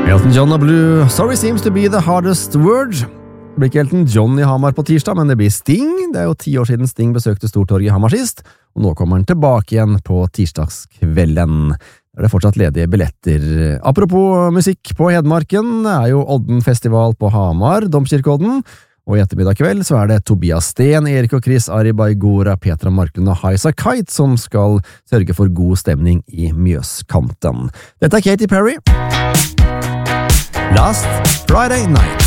Elton John og Blue, sorry seems to be the hardest word. Det blir ikke Elton John i Hamar på tirsdag, men det blir Sting. Det er jo 10 år siden Sting besøkte Stortorget i Hamar sist, og nå kommer han tilbake igjen på tirsdagskvelden. Der er det fortsatt ledige billetter. Apropos musikk på Hedmarken, det er jo Odden-festival på Hamar, Domkirkeodden, og i ettermiddag kveld så er det Tobias Sten, Erik og Chris, Ari Baigora, Petra Marklund og Haisa Kite som skal sørge for god stemning i Mjøskanten. Dette er Katy Perry. Last Friday Night.